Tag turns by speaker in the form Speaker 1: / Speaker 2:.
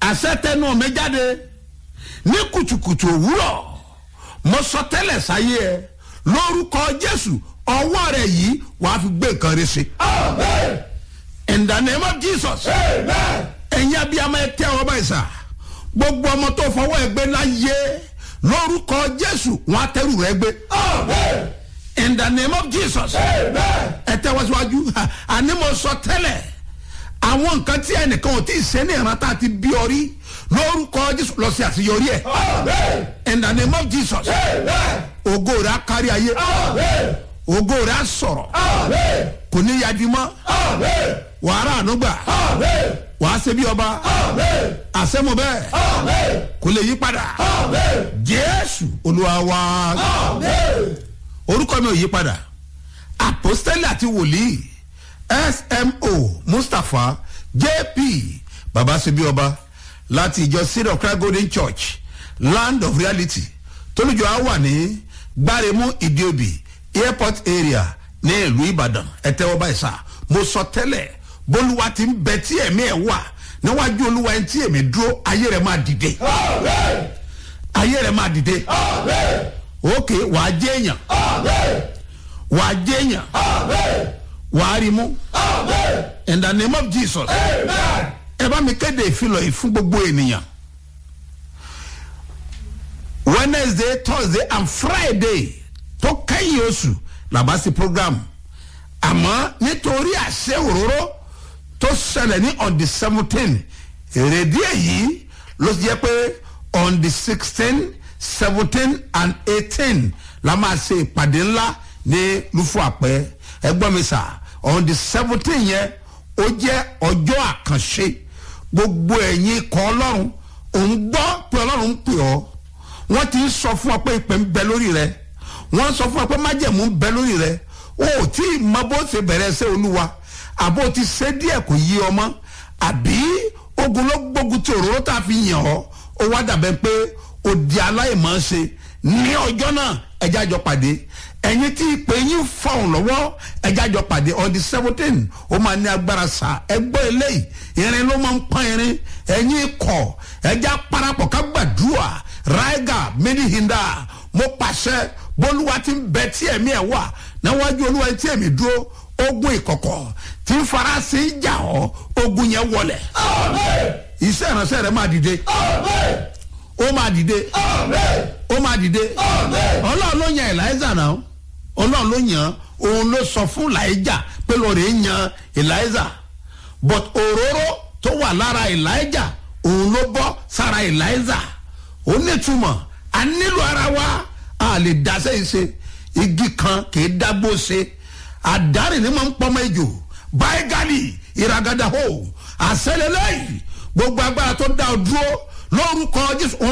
Speaker 1: àṣẹ tẹnu mi jáde ní kùtùkùtù òwúrọ̀ mo sọ tẹ́lẹ̀ sáyé ẹ lórúkọ Jésù ọwọ́ rẹ yìí wàá fi gbé nǹkan rẹ ṣe.
Speaker 2: Amen.
Speaker 1: In the name of Jesus.
Speaker 2: Amen.
Speaker 1: ẹ̀yin abiyamọ ẹ tẹ́ ọ báyìí sà gbogbo ọmọ tó fọwọ́ ẹ gbé láyé lórúkọ Jésù wọn á tẹ́rù rẹ gbé.
Speaker 2: Amen.
Speaker 1: In the name of Jesus.
Speaker 2: Amen.
Speaker 1: ẹ tẹ́ wá síwájú àní mo sọ tẹ́lẹ̀ àwọn nǹkan tí ẹnìkan ò tí ì ṣe ní ìrántá àti bí ọrí lórúkọ Jésù lọ sí àṣeyọrí ẹ.
Speaker 2: Amen.
Speaker 1: In the name of Jesus.
Speaker 2: Amen.
Speaker 1: ògo rẹ á kárí ayé
Speaker 2: Amen.
Speaker 1: ògo rẹ á sọ̀rọ̀
Speaker 2: Amen.
Speaker 1: kò ní yájú mọ́
Speaker 2: Amen.
Speaker 1: wàá rà ànúgbà
Speaker 2: Amen.
Speaker 1: wàá ṣe bí ọba
Speaker 2: Amen.
Speaker 1: àṣẹmọ bẹ́ẹ̀
Speaker 2: Amen.
Speaker 1: kò lè yí padà
Speaker 2: Amen.
Speaker 1: Jésù Olúwa wa.
Speaker 2: Amen.
Speaker 1: orúkọ mi ò yí padà àpọ́stélì àti wòlíì smo Mustapha jp baba ṣebí ọba láti ìjọ Seed of Christ Golden Church Land of Reality tólùjọ á wà ní gbáremú ìdíòbí airport area ní ìlú Ìbàdàn ẹ tẹ́wọ́ báyìí sá mo sọ tẹ́lẹ̀ bólúwa ti ń bẹ tí ẹ̀mí ẹ̀ wà níwájú Olúwa ẹni tí èmi dúró ayé rẹ̀ máa dìde
Speaker 2: Amen.
Speaker 1: ayé rẹ̀ máa dìde
Speaker 2: Amen.
Speaker 1: òkè wàá jẹ́ èèyàn
Speaker 2: Amen.
Speaker 1: wàá jẹ́ èèyàn
Speaker 2: Amen.
Speaker 1: wàá rí mú
Speaker 2: Amen.
Speaker 1: in the name of Jesus.
Speaker 2: Amen.
Speaker 1: ẹ bá mi kéde ìfilọ̀ yìí fún gbogbo ènìyàn Wednesday, Thursday and Friday tó kẹ́yìn oṣù làbá sí program àmọ́ nítorí àṣẹ òróró tó ṣẹlẹ̀ ní on the 17 èrèdí èyí ló ti jẹ́ pé on the 16, 17 and 18 la máa ṣe ìpàdé ńlá ní Lúfúàpẹ́ ẹgbọ́n mi sà on the 17 yẹn ó jẹ́ ọjọ́ àkànṣe gbogbo ẹ̀yin ikọ̀ Ọlọ́run òun gbọ́ pé Ọlọ́run ń pè ọ́ wọ́n ti sọ fún ọ pé ìpè ń bẹ lórí rẹ wọ́n sọ fún ọ pé májẹ̀mú ń bẹ lórí rẹ o ò tí ì mọ bó ṣe bẹ̀rẹ̀ ṣe Olúwa àbó ti ṣe díẹ̀ kò yí ọmọ àbí ogun ló gbógun tí òróró tá a fi yàn ọ́ ó wá dàbẹ̀ pé ó di aláìmọ̀ ṣe ní ọjọ́ náà ẹjẹ́ àjọ pàdé ẹ̀yin tí ìpè yín fọ̀hún lọ́wọ́ ẹjẹ́ àjọ pàdé on the 17 ó máa ní agbára sá ẹgbẹ́ eléyìí irin ló máa ń pọ́n irin ẹ̀yin ikọ̀ ẹjẹ́ parapọ̀ ká gbàdúrà raiga minihinda mo pàṣẹ bólúwa ti ń bẹ tí ẹ̀mí ẹ̀ wà níwájú Olúwa tí ẹ̀mí dúró ogun ìkọ̀kọ̀ tí ń fara sí ìjà ọ́ ogun yẹn wọlẹ̀.
Speaker 2: Amen.
Speaker 1: iṣẹ́ ìránṣẹ́ rẹ̀ máa dìde
Speaker 2: Amen.
Speaker 1: ó máa dìde
Speaker 2: Amen.
Speaker 1: ó máa dìde
Speaker 2: Amen.
Speaker 1: Ọlọ́run ló yan Èlíjà náà Ọlọ́run ló yan òun ló sọ fún Èlíjà pé lóòrè yan Èlíjà but òróró tó wà lára Èlíjà òun ló bọ́ sára Èlíjà ó nítumọ̀ a nílò ara wa a lè dasẹ́ ìṣe igi kan kì í dágbó ṣe àdáni ni máa ń pọ́nmọ́ ejò báyìí gálì ìràgàdà hó àṣẹlẹ̀ lẹ́yìn gbogbo agbára tó dá ọ dúró lórúkọ Jésù